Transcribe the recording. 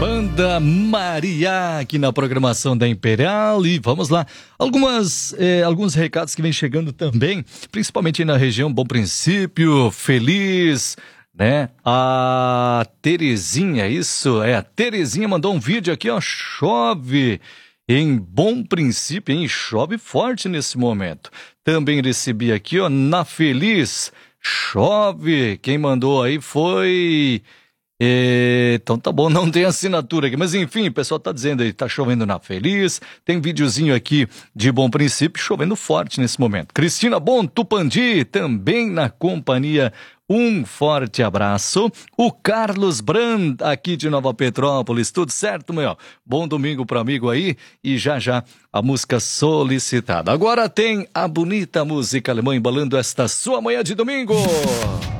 Banda Maria aqui na programação da Imperial. E vamos lá, alguns recados que vem chegando também, principalmente aí na região Bom Princípio, Feliz, né? A Terezinha, a Terezinha mandou um vídeo aqui, ó, chove em Bom Princípio, hein? Chove forte nesse momento. Também recebi aqui, ó, na Feliz, chove. Quem mandou aí foi... Então tá bom, não tem assinatura aqui, mas enfim, o pessoal tá dizendo aí, tá chovendo na Feliz, tem videozinho aqui de Bom Princípio, chovendo forte nesse momento. Cristina Bom, Tupandi, também na companhia, um forte abraço. O Carlos Brand, aqui de Nova Petrópolis, tudo certo, meu? Bom domingo pro amigo aí, e já a música solicitada. Agora tem a bonita música alemã embalando esta sua manhã de domingo.